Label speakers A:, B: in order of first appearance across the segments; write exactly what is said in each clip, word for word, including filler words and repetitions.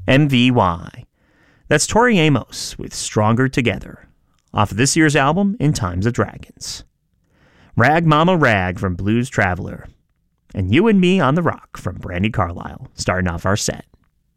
A: M V Y. That's Tori Amos with Stronger Together, off of this year's album, In Times of Dragons. Rag Mama Rag from Blues Traveler, and You and Me on the Rock from Brandi Carlile, starting off our set.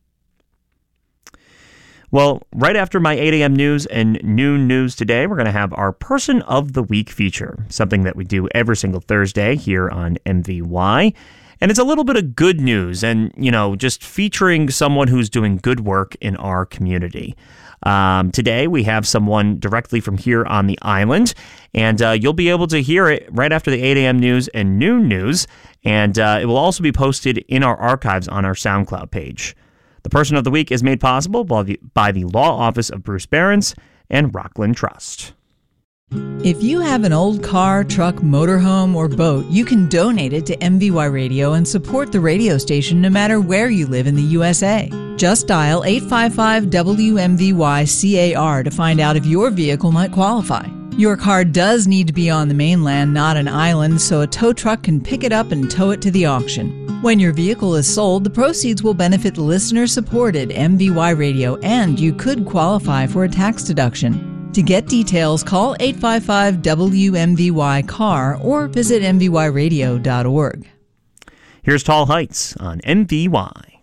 A: Well, right after my eight a.m. news and noon news today, we're going to have our Person of the Week feature, something that we do every single Thursday here on M V Y. And it's a little bit of good news and, you know, just featuring someone who's doing good work in our community. Um, today, we have someone directly from here on the island, and uh, you'll be able to hear it right after the eight a.m. news and noon news, and uh, it will also be posted in our archives on our SoundCloud page. The Person of the Week is made possible by the, by the Law Office of Bruce Behrens and Rockland Trust.
B: If you have an old car, truck, motorhome, or boat, you can donate it to M V Y Radio and support the radio station no matter where you live in the U S A. Just dial eight five five W M V Y C A R to find out if your vehicle might qualify. Your car does need to be on the mainland, not an island, so a tow truck can pick it up and tow it to the auction. When your vehicle is sold, the proceeds will benefit listener-supported M V Y Radio, and you could qualify for a tax deduction. To get details, call eight five five W M V Y C A R or visit M V Y radio dot org.
A: Here's Tall Heights on M V Y.